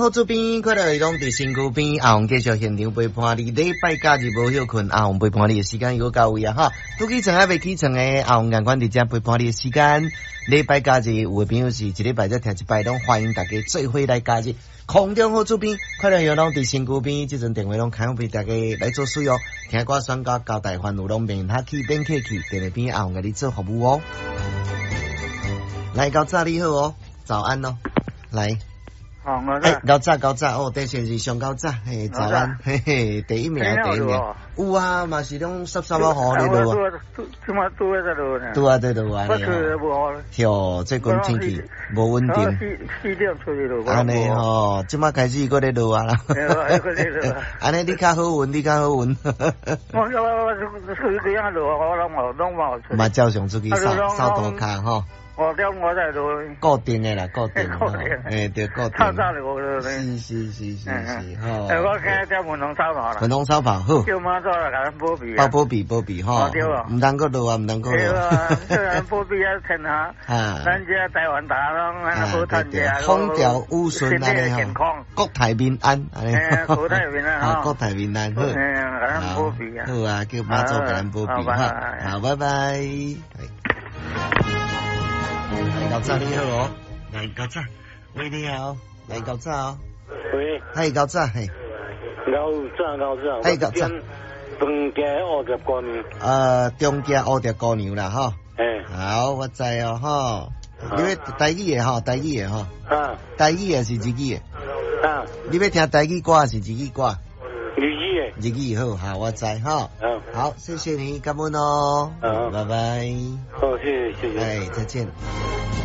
好主编，快乐拢伫身躯边，阿红继续现场陪伴你。礼拜假日无休困，阿红陪伴你的时间又到位啊！哈，拄起床还未起床的，阿红眼光伫遮陪伴你的时间。礼拜假日有的朋友是一礼拜再听一摆，拢欢迎大家做伙来假日。空中好主编，快乐又拢伫身躯边，即阵电话拢开放俾大家来做使用。听歌宣告交代烦恼拢免客气，免客气，电话边阿红甲你做服务哦。来，高早你好哦，早安哦，来。高早哦，第先是上高早，嘿，早安，嘿嘿，第一名，有啊，嘛是拢湿湿啊，好咧落啊， 即马拄喺度呢， 拄啊对落啊，哟，这滚天气无稳定 ，4点出去落， 安尼吼，即马开始搁咧落啊啦，安尼你较好运，我几样落，我拢冇出，嘛照常出去扫涂骹吼。 5点我在落， 固定的啦，固定的，诶，对，固定。 早早就我落咧。 是，吼。 我今只文龙烧跑啦。 文龙烧跑好。 叫妈做来甲咱保庇。 保庇吼。 对啊。 唔通搁落啊，唔通搁落。 对啊，叫咱保庇啊，天下。咱这台湾大拢安好趁者。 风调雨顺安尼吼。国泰民安安尼。 国泰民安哈。 国泰民安好。 甲咱保庇啊。 好啊，叫妈做甲咱保庇哈。好，拜拜。高早你好哦，来高早，喂你好，来高早哦， 喂， 嗨高早嘿， 高早， 嗨高早， 中家乌蝶姑娘， 中家乌蝶姑娘啦哈，好我知哦哈，你要台语的哈，台语的哈，台语的是日语的，你要听台语歌是日语歌，日语好，我知哈，好，谢谢你，感恩哦，拜拜， 好，谢谢， 哎，再见。